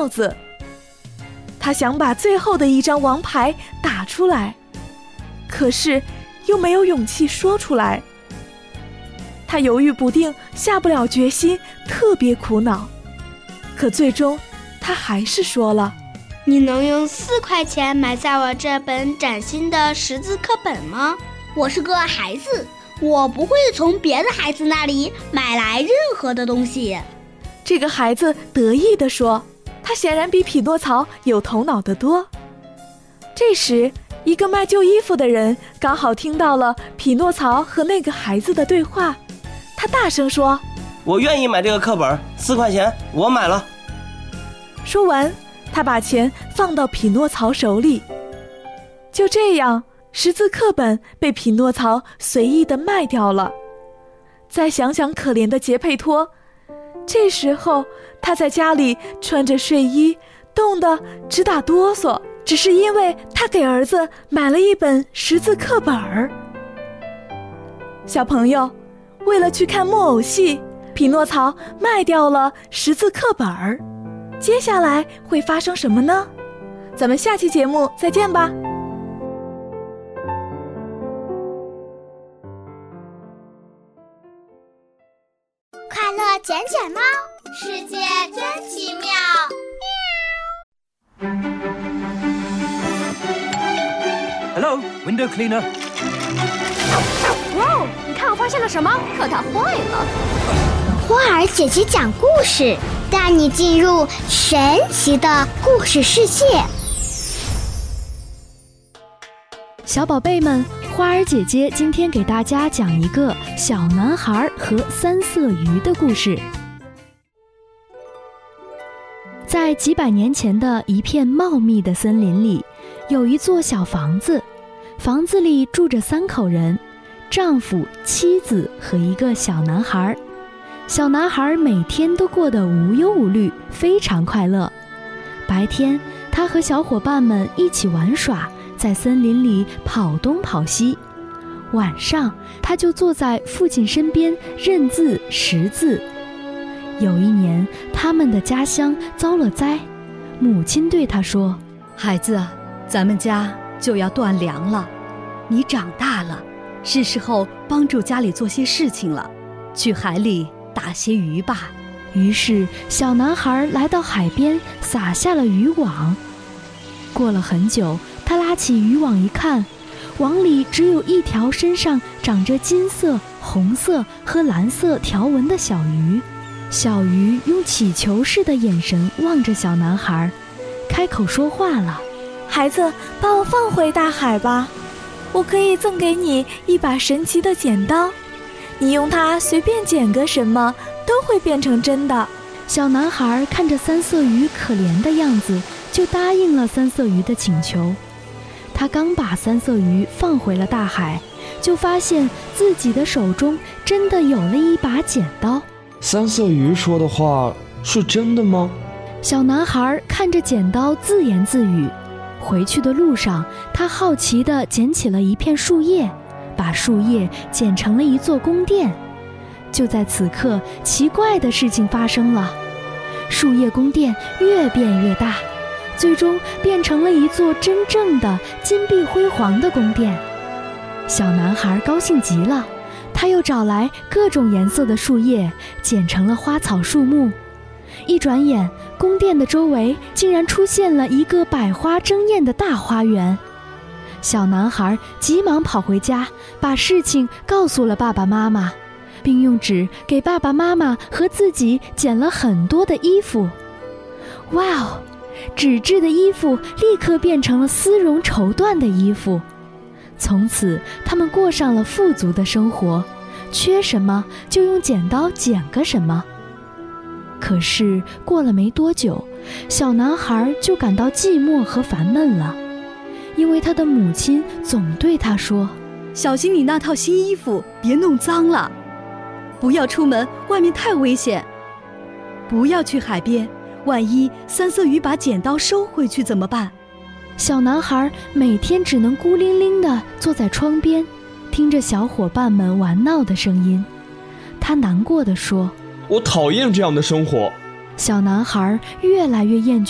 帽子。他想把最后的一张王牌打出来，可是又没有勇气说出来。他犹豫不定，下不了决心，特别苦恼。可最终他还是说了： 你能用4块钱买下我这本崭新的识字课本吗？我是个孩子，我不会从别的孩子那里买来任何的东西。 这个孩子得意地说，他显然比匹诺曹有头脑得多。这时，一个卖旧衣服的人刚好听到了匹诺曹和那个孩子的对话，他大声说： 我愿意买这个课本，4块钱，我买了。 说完，他把钱放到匹诺曹手里。就这样，识字课本被匹诺曹随意地卖掉了。再想想可怜的杰佩托，这时候他在家里穿着睡衣，冻得直打哆嗦，只是因为他给儿子买了一本识字课本儿。小朋友，为了去看木偶戏，匹诺曹卖掉了识字课本儿。接下来会发生什么呢？咱们下期节目再见吧。 快乐卷卷猫，世界真奇妙。 Hello, window cleaner. 哇哦，你看我发现了什么？可它坏了。 花儿姐姐讲故事，带你进入神奇的故事世界。 小宝贝们，花儿姐姐今天给大家讲一个小男孩和3色鱼的故事。在几百年前的一片茂密的森林里，有一座小房子，房子里住着3口人，丈夫、妻子和一个小男孩。小男孩每天都过得无忧无虑，非常快乐。白天，他和小伙伴们一起玩耍，在森林里跑东跑西。晚上，他就坐在父亲身边认字识字。有一年，他们的家乡遭了灾，母亲对他说： 孩子，咱们家就要断粮了，你长大了，是时候帮助家里做些事情了，去海里打些鱼吧。 于是小男孩来到海边，撒下了渔网。过了很久，他拉起渔网一看，网里只有一条身上长着金色、红色和蓝色条纹的小鱼。小鱼用乞求似的眼神望着小男孩，开口说话了： 孩子，把我放回大海吧，我可以赠给你一把神奇的剪刀，你用它随便剪个什么都会变成真的。 小男孩看着3色鱼可怜的样子，就答应了3色鱼的请求。他刚把3色鱼放回了大海，就发现自己的手中真的有了一把剪刀。 3色鱼说的话是真的吗？ 小男孩看着剪刀自言自语。回去的路上，他好奇地捡起了一片树叶，把树叶剪成了一座宫殿。就在此刻，奇怪的事情发生了，树叶宫殿越变越大，最终变成了一座真正的金碧辉煌的宫殿。小男孩高兴极了，他又找来各种颜色的树叶，剪成了花草树木。一转眼，宫殿的周围竟然出现了一个百花争艳的大花园。小男孩急忙跑回家，把事情告诉了爸爸妈妈，并用纸给爸爸妈妈和自己剪了很多的衣服。哇哦！纸质的衣服立刻变成了丝绒绸缎的衣服。从此，他们过上了富足的生活，缺什么就用剪刀剪个什么。可是过了没多久，小男孩就感到寂寞和烦闷了，因为他的母亲总对他说： 小心你那套新衣服别弄脏了，不要出门，外面太危险，不要去海边，万一3色鱼把剪刀收回去怎么办？ 小男孩每天只能孤零零地坐在窗边，听着小伙伴们玩闹的声音。他难过地说： 我讨厌这样的生活。 小男孩越来越厌倦